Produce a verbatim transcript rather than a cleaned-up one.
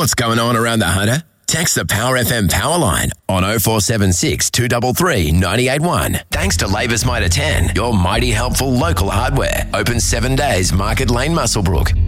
what's going on around the Hunter? Text the Power F M power line on oh four seven six, two three three, nine eight one. Thanks to Labour's Mitre ten, your mighty helpful local hardware. Open seven days, Market Lane, Muswellbrook.